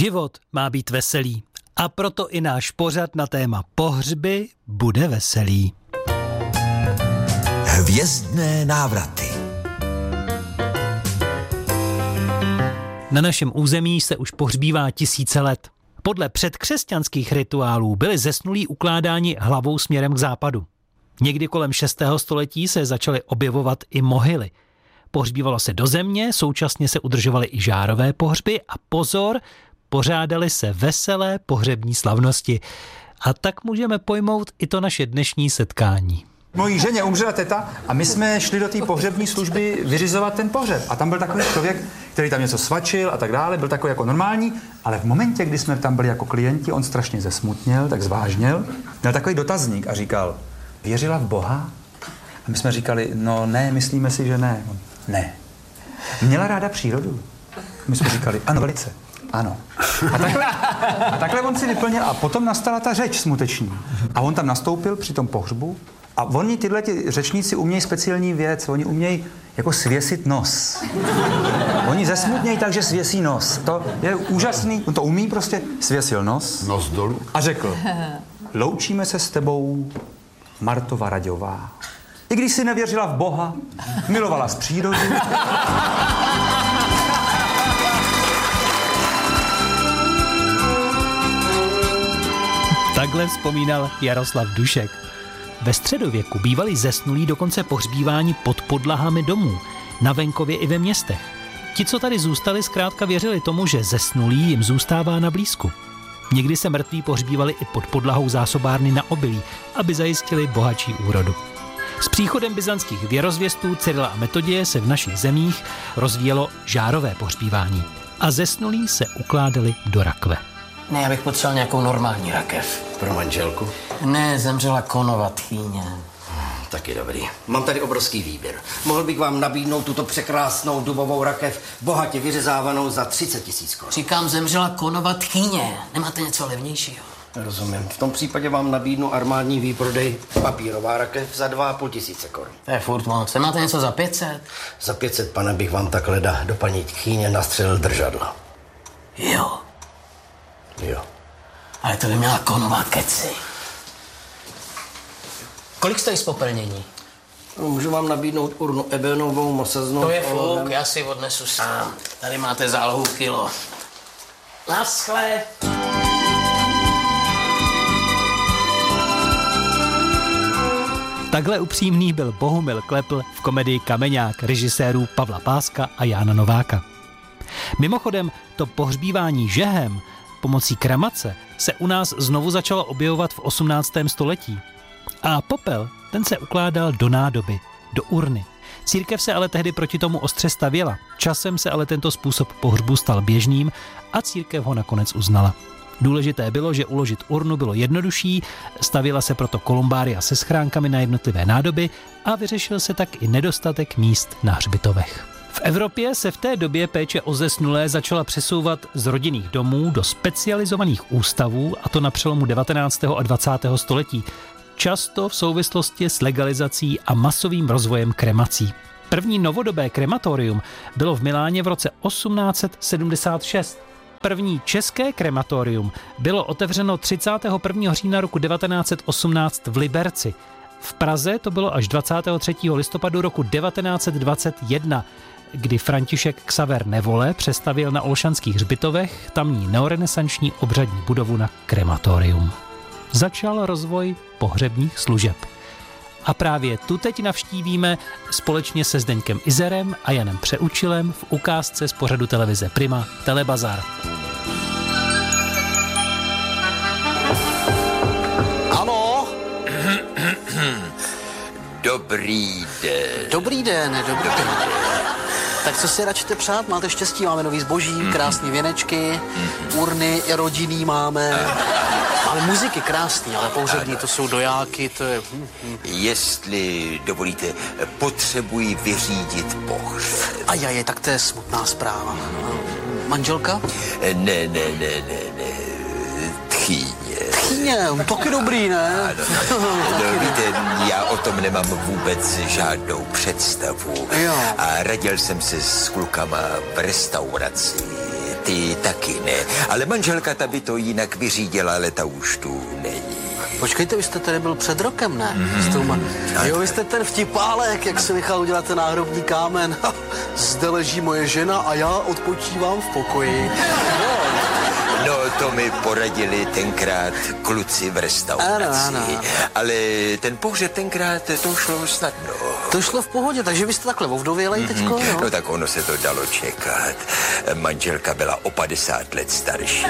Život má být veselý a proto i náš pořad na téma pohřby bude veselý. Hvězdné návraty. Na našem území se už pohřbívá tisíce let. Podle předkřesťanských rituálů byli zesnulí ukládáni hlavou směrem k západu. Někdy kolem 6. století se začaly objevovat i mohyly. Pohřbívalo se do země, současně se udržovaly i žárové pohřby a pozor, pořádaly se veselé pohřební slavnosti. A tak můžeme pojmout i to naše dnešní setkání. Mojí ženě umřela teta a my jsme šli do té pohřební služby vyřizovat ten pohřeb. A tam byl takový člověk, který tam něco svačil a tak dále, byl takový jako normální, ale v momentě, kdy jsme tam byli jako klienti, on strašně zesmutněl, tak zvážněl, měl takový dotazník a říkal, věřila v Boha? A my jsme říkali, no ne, myslíme si, že ne. Ne. Měla ráda přírodu? My jsme říkali, ano, velice. Ano. A takhle on si vyplnil a potom nastala ta řeč smuteční. A on tam nastoupil při tom pohřbu a oni tyhle řečníci umějí speciální věc, oni umějí jako svěsit nos. Oni zesmutnějí tak, že svěsí nos. To je úžasný, on to umí prostě, svěsil nos. Nos dolů. A řekl, loučíme se s tebou, Martova Raďová. I když si nevěřila v Boha, milovala z přírodu. Takhle vzpomínal Jaroslav Dušek. Ve středověku bývali zesnulí dokonce pohřbíváni pod podlahami domů, na venkově i ve městech. Ti, co tady zůstali, zkrátka věřili tomu, že zesnulý jim zůstává na blízku. Někdy se mrtví pohřbívali i pod podlahou zásobárny na obilí, aby zajistili bohatší úrodu. S příchodem byzantských věrozvěstů Cyrila a Metodie se v našich zemích rozvíjelo žárové pohřbívání a zesnulí se ukládali do rakve. Ne, já bych potřeboval nějakou normální rakev. Pro manželku? Ne, zemřela Konova tchýně. Taky dobrý. Mám tady obrovský výběr. Mohl bych vám nabídnout tuto překrásnou dubovou rakev, bohatě vyřezávanou za 30 000 korun. Říkám, zemřela Konova tchýně. Nemáte něco levnějšího? Rozumím. V tom případě vám nabídnu armádní výprodej, papírová rakev za 2 500 korun. To je furt moc. Nemáte něco za 500? Za 500, pane, bych vám takhle do paní tchýně nastřelil držadla. Jo. Jo. Ale to by měla Konova keci. Kolik stojí spopelnění? Můžu vám nabídnout urnu ebenovou, mosaznou... To je fuk, já si odnesu sám. Tady máte zálohu kilo. Naschle. Takhle upřímný byl Bohumil Klepl v komedii Kameňák režisérů Pavla Páska a Jána Nováka. Mimochodem, to pohřbívání žehem pomocí kremace se u nás znovu začalo objevovat v 18. století. A popel, ten se ukládal do nádoby, do urny. Církev se ale tehdy proti tomu ostře stavěla. Časem se ale tento způsob pohřbu stal běžným a církev ho nakonec uznala. Důležité bylo, že uložit urnu bylo jednodušší, stavěla se proto kolumbária se schránkami na jednotlivé nádoby a vyřešil se tak i nedostatek míst na hřbitovech. V Evropě se v té době péče o zesnulé začala přesouvat z rodinných domů do specializovaných ústavů, a to na přelomu 19. a 20. století, často v souvislosti s legalizací a masovým rozvojem kremací. První novodobé krematorium bylo v Miláně v roce 1876. První české krematorium bylo otevřeno 31. října roku 1918 v Liberci. V Praze to bylo až 23. listopadu roku 1921, kdy František Xaver Nevole přestavěl na Olšanských hřbitovech tamní neorenesanční obřadní budovu na krematorium. Začal rozvoj pohřebních služeb. A právě tu teď navštívíme společně se Zdeňkem Izerem a Janem Přeučilem v ukázce z pořadu televize Prima Telebazar. Ano? Dobrý den. Dobrý den, dobrý den. Tak co si radšíte přát? Máte štěstí, máme nový zboží, krásné věnečky, urny i rodinný máme. Máme muziky krásný, ale pohřební to jsou dojáky, to je... Jestli dovolíte, potřebuji vyřídit pohřeb. Ajaj, tak to je smutná zpráva. Manželka? Ne. Tchýně. Tchýně, taky dobrý, ne? No, víte, já o tom nemám vůbec žádnou představu. Jo. A radil jsem se s klukama v restauraci. ty taky ne. Ale manželka ta by to jinak vyřídila, ale ta už tu není. Počkejte, vy jste tady byl před rokem, ne? Jo, vy jste ten vtipálek, jak se nechal udělat ten náhrobní kámen. Zde leží moje žena a já odpočívám v pokoji. No, to mi poradili tenkrát kluci v restauraci. Ano. Ale ten pohřeb tenkrát, to šlo snadno. To šlo v pohodě, takže vy jste takhle ovdovělej teďko, jo? No tak ono se to dalo čekat. Manželka byla o 50 let starší.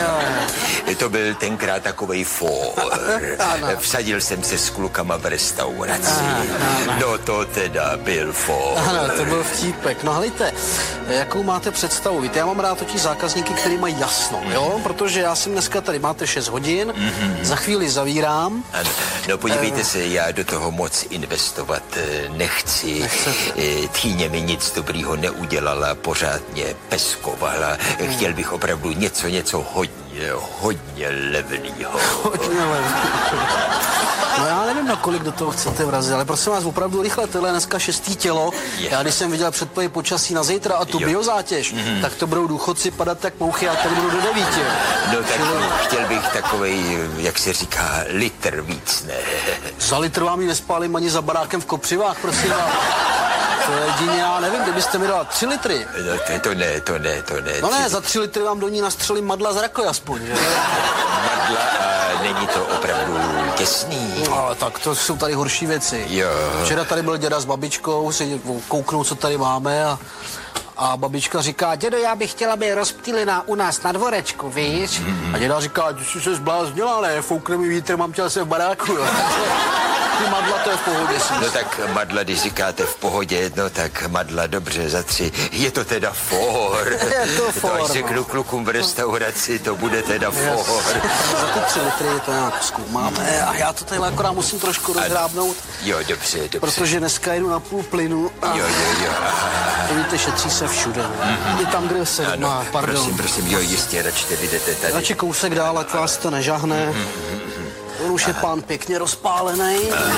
To byl tenkrát takovej fór. Vsadil jsem se s klukama v restauraci. No to teda byl fór. Ano, to byl vtípek. No helejte, jakou máte představu? Víte, já mám rád totiž zákazníky, kteří mají jasno, jo? Protože já jsem dneska tady, máte 6 hodin, za chvíli zavírám. Ano. No podívejte se, já do toho moc investovat nechci. Tchýně mi nic dobrýho neudělala, pořád mě peskovala. Chtěl bych opravdu něco hodně levnýho. Hodně levnýho. No já nevím, na kolik do toho chcete vrazit, ale prosím vás, opravdu rychle, tohle je dneska 6. tělo. Já když jsem viděl předpověď počasí na zítra a tu biozátěž, tak to budou důchodci padat jak mouchy a tady budou do 9. No tak chtěl bych takovej, jak se říká, litr víc, ne? Za litr vám ji nespálím ani za barákem v Kopřivách, prosím vás. To je jedině, já nevím, kdybyste mi dala 3 litry. No to ne. No ne, za 3 litry vám do ní nastřelím madla z rakoj aspoň, že? Madla a není to opravdu těsný. No, tak to jsou tady horší věci. Jo. Včera tady byl děda s babičkou, si kouknou, co tady máme a babička říká, dědo, já bych chtěla být rozptýlená u nás na dvorečku, víš? A děda říká, ty jsi se zbláznila, ne, foukne mi vítr, mám těla se v baráku, jo. Ty madla, to je v pohodě. No tak madla, když říkáte v pohodě, no tak madla, dobře, za 3. Je to teda fór. Je to fór. To až řeknu klukům v restauraci, to bude teda fór. Za ty 3 litry to nějak zkoumáme a já to tady akorát musím trošku rozhrábnout. Jo, dobře. Protože dneska jedu na půl plynu. Jo. To víte, šetří se všude. I tam, kde se má, pardon. Prosím, jo, jistě, radši vidíte tady. Radši kousek dál, ať vás to nežahne. On už je pán pěkně rozpálený.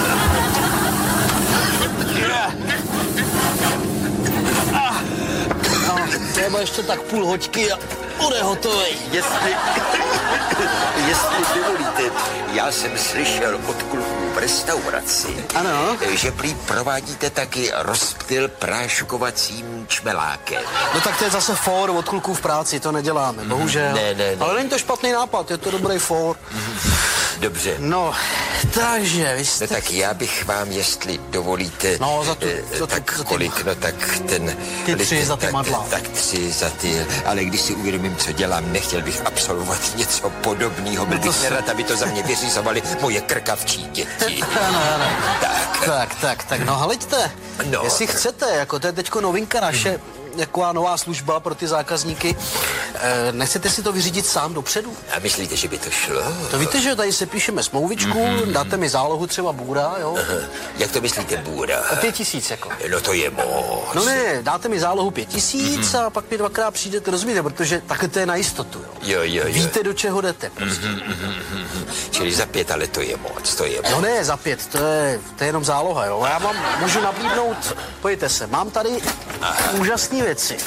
Třeba ještě tak půl hoďky a bude hotovej. Jestli dovolíte, já jsem slyšel od kluků v restauraci, ano, že prý provádíte taky rozptyl práškovacím čmelákem. No tak to je zase fór od kluků v práci, to neděláme, bohužel. Ne. Ale není to špatný nápad, je to dobrý fór. Dobře. No, takže vy jste... No tak já bych vám, jestli dovolíte... No, tak kolik, no tak ten... Ty 3 za ty madla. Tak 3 za ty, ale když si uvědomím, co dělám, nechtěl bych absolvovat něco podobného. Byl bych nerad, aby to za mě vyřizovali moje krkavčí děti. Ano. Tak. No hleďte, No. Jestli chcete, jako to je teďko novinka naše, jaková nová služba pro ty zákazníky. Nechcete si to vyřídit sám dopředu? A myslíte, že by to šlo? To víte, že tady se píšeme smlouvičku, dáte mi zálohu třeba bůra, jo? Aha. Jak to myslíte bůra? 5 000 jako. No to je moc. No ne, dáte mi zálohu 5 000 a pak mi 2krát přijdete, rozumíte, protože takhle to je na jistotu, jo? Jo. Víte, do čeho jdete prostě. Čili za 5, ale to je moc. No ne, za 5, to je jenom záloha, jo? Já vám můžu nabídnout, pojďte se, mám tady úžasné věci.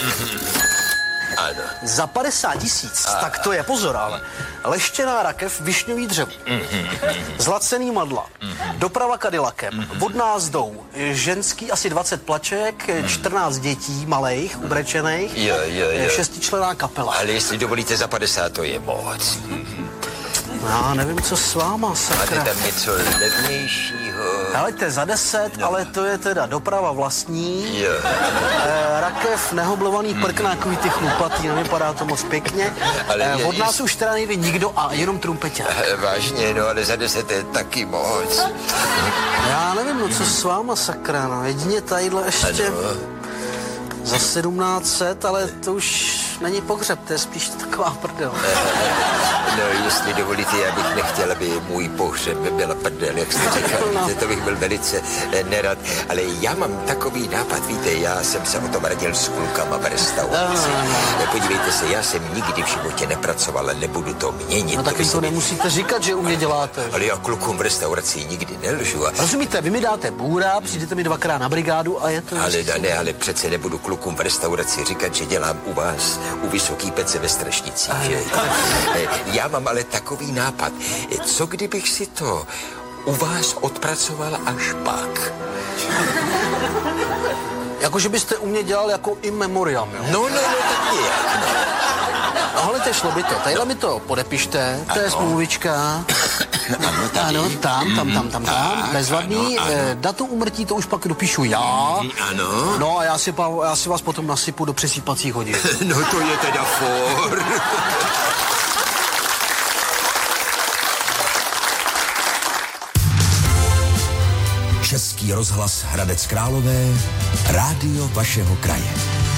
Ano. Za 50 000, tak to je, pozor, ale leštěná rakev, višňový dřevo, zlacený madla, doprava Cadillacem, vodná zdou, ženský asi 20 plaček, 14 dětí malejch, ubrečených, Jo. 6členná kapela. Ale jestli dovolíte, za 50 to je moc. Já nevím, co s váma, sakra. Máte tam něco levnějšího? Helejte, za 10, ale to je teda doprava vlastní. Jo. Rakev, nehoblovaný prknákový, ty chlupatý, nevypadá to moc pěkně. Ale od nás už teda nejde nikdo a jenom trumpeťák. Vážně, no, ale za 10 je taky moc. Já nevím, no co s váma, sakra, no, jedině tadyhle ještě za 1700, ale to už není pohřeb, to je spíš taková prdel. No, jestli dovolíte, já bych nechtěl, aby můj pohřeb byl prdel, jak jste říkal, to bych byl velice nerad, ale já mám takový nápad, víte, já jsem se o tom radil s klukama v restauraci. Podívejte se, já jsem nikdy v životě nepracoval, nebudu to měnit. No tak to nemusíte říkat, že u mě děláte. Ale já klukům v restauraci nikdy nelžu. Rozumíte, vy mi dáte bůra, přijdete mi 2krát na brigádu a je to... Ale přece nebudu klukům v restauraci říkat, že dělám u vás u Vysoký Pece ve Strašnicích, že? Já mám ale takový nápad. Co kdybych si to u vás odpracoval až pak? Jakože byste u mě dělal jako in memoriam, jo? No, tak nějak, no. No, hele, šlo by to. Tadyhle mi to podepište, to je smlouvička. Ano, tam, bezvadný. Datum úmrtí to už pak dopíšu já. Ano. No a já si vás potom nasypu do přesýpacích hodin. No to je teda for. Český rozhlas Hradec Králové, rádio vašeho kraje.